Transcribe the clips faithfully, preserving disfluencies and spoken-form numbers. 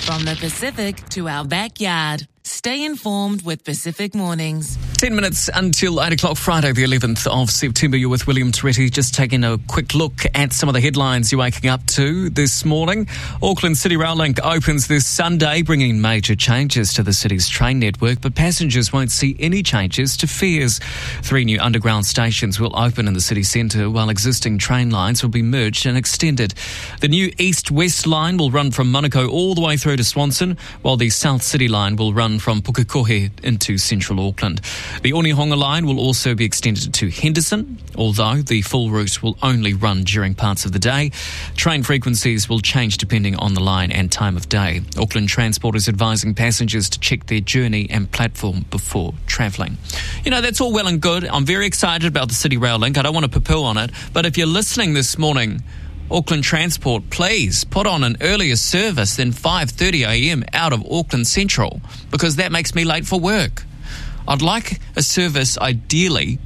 From the Pacific to our backyard. Stay informed with Pacific Mornings. Ten minutes until eight o'clock Friday, the eleventh of September. You're with William Toretti. Just taking a quick look at some of the headlines you're waking up to this morning. Auckland City Rail Link opens this Sunday, bringing major changes to the city's train network, but passengers won't see any changes to fares. Three new underground stations will open in the city centre, while existing train lines will be merged and extended. The new east-west line will run from Manukau all the way through to Swanson, while the South City line will run from Pukekohe into central Auckland. The Onehunga line will also be extended to Henderson, although the full route will only run during parts of the day. Train frequencies will change depending on the line and time of day. Auckland Transport is advising passengers to check their journey and platform before travelling. You know, that's all well and good. I'm very excited about the City Rail Link. I don't want to poo-poo on it, but if you're listening this morning, Auckland Transport, please put on an earlier service than five thirty a.m. out of Auckland Central, because that makes me late for work. I'd like a service ideally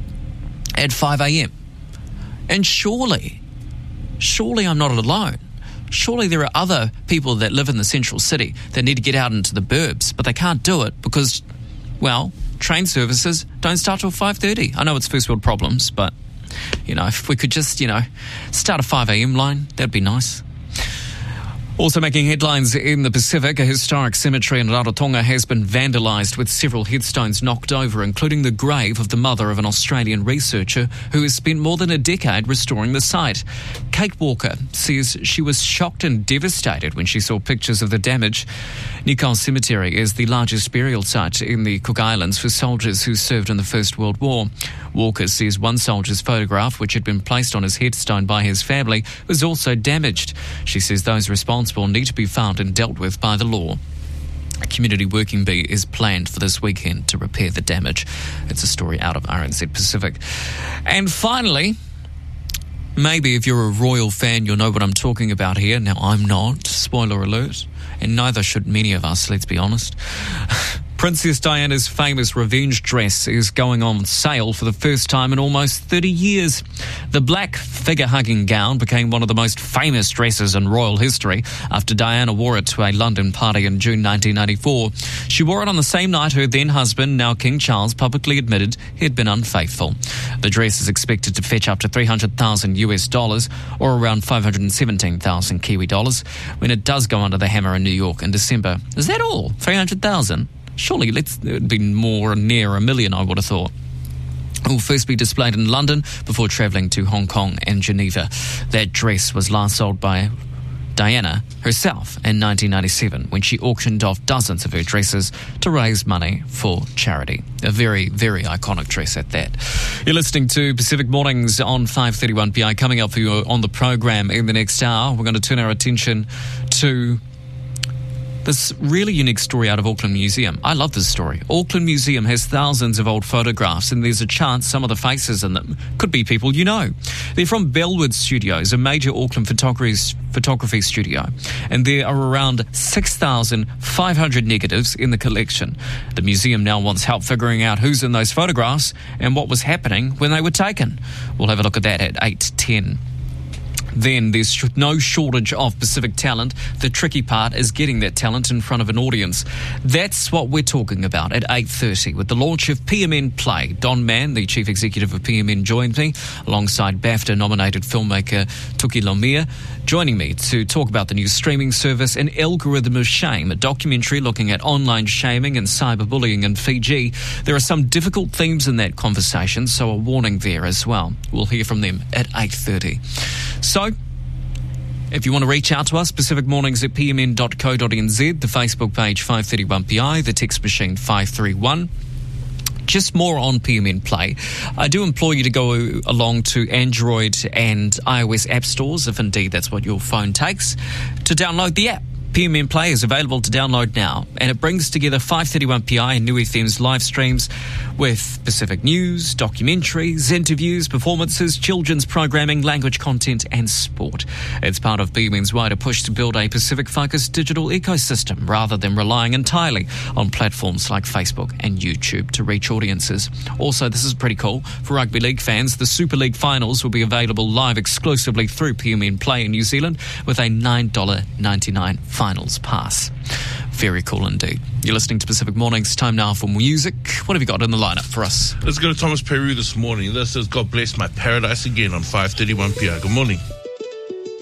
at five a.m. And surely, surely I'm not alone. Surely there are other people that live in the central city that need to get out into the burbs, but they can't do it because, well, train services don't start till five thirty. I know it's first world problems, but you know, if we could just, you know, start a five a.m. line, that'd be nice. Also making headlines in the Pacific, a historic cemetery in Rarotonga has been vandalised with several headstones knocked over, including the grave of the mother of an Australian researcher who has spent more than a decade restoring the site. Kate Walker says she was shocked and devastated when she saw pictures of the damage. Nicole Cemetery is the largest burial site in the Cook Islands for soldiers who served in the First World War. Walker says one soldier's photograph, which had been placed on his headstone by his family, was also damaged. She says those responsible need to be found and dealt with by the law. A community working bee is planned for this weekend to repair the damage. It's a story out of R N Z Pacific. And finally, maybe if you're a royal fan, you'll know what I'm talking about here. Now, I'm not. Spoiler alert. And neither should many of us, let's be honest. Princess Diana's famous revenge dress is going on sale for the first time in almost thirty years. The black figure-hugging gown became one of the most famous dresses in royal history after Diana wore it to a London party in June nineteen ninety-four. She wore it on the same night her then-husband, now King Charles, publicly admitted he had been unfaithful. The dress is expected to fetch up to three hundred thousand US dollars, or around five hundred seventeen thousand Kiwi dollars, when it does go under the hammer in New York in December. Is that all? three hundred thousand? Surely let's, it would be more near a million, I would have thought. It will first be displayed in London before travelling to Hong Kong and Geneva. That dress was last sold by Diana herself in nineteen ninety-seven when she auctioned off dozens of her dresses to raise money for charity. A very, very iconic dress at that. You're listening to Pacific Mornings on five thirty-one P I. Coming up for you on the program in the next hour, we're going to turn our attention to this really unique story out of Auckland Museum. I love this story. Auckland Museum has thousands of old photographs, and there's a chance some of the faces in them could be people you know. They're from Bellwood Studios, a major Auckland photography, photography studio, and there are around six thousand five hundred negatives in the collection. The museum now wants help figuring out who's in those photographs and what was happening when they were taken. We'll have a look at that at eight ten. Then there's no shortage of Pacific talent. The tricky part is getting that talent in front of an audience. That's what we're talking about at eight thirty with the launch of P M N Play. Don Mann, the chief executive of P M N, joined me alongside BAFTA-nominated filmmaker Tuki Lomia, joining me to talk about the new streaming service An Algorithm of Shame, a documentary looking at online shaming and cyberbullying in Fiji. There are some difficult themes in that conversation, so a warning there as well. We'll hear from them at eight thirty. So, if you want to reach out to us, Pacific Mornings at p m n dot co dot n z, the Facebook page five thirty-one P I, the text machine five three one. Just more on P M N Play. I do implore you to go along to Android and iOS app stores, if indeed that's what your phone takes, to download the app. P M N Play is available to download now, and it brings together five thirty-one P I and New F M's live streams with Pacific news, documentaries, interviews, performances, children's programming, language content and sport. It's part of P M N's wider push to build a Pacific-focused digital ecosystem rather than relying entirely on platforms like Facebook and YouTube to reach audiences. Also, this is pretty cool. For rugby league fans, the Super League finals will be available live exclusively through P M N Play in New Zealand with a nine dollars ninety-nine fine. finals pass. Very cool indeed. You're listening to Pacific Mornings. Time now for music. What have you got in the lineup for us? Let's go to Thomas Peru this morning. This is God Bless My Paradise again on five thirty-one P R. Good morning.